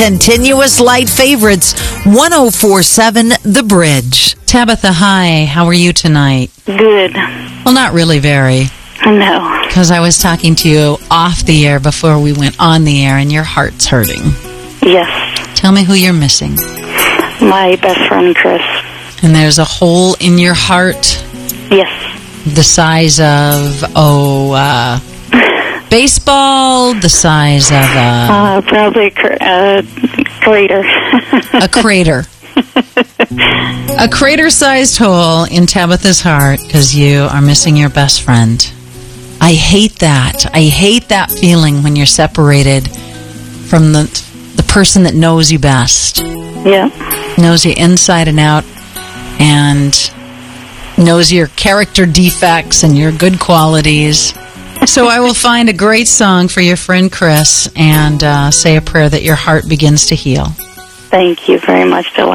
Continuous light favorites, 104.7 The Bridge. Tabitha, hi. How are you tonight? Good. Well, not really very. No. Because I was talking to you off the air before we went on the air, and your heart's hurting. Yes. Tell me who you're missing. My best friend, Chris. And there's a hole in your heart Yes. the size of, baseball, the size of probably a crater. a crater. A crater-sized hole in Tabitha's heart because you are missing your best friend. I hate that. I hate that feeling when you're separated from the person that knows you best. Yeah. Knows you inside and out and knows your character defects and your good qualities. So I will find a great song for your friend Chris and say a prayer that your heart begins to heal. Thank you very much, Jill.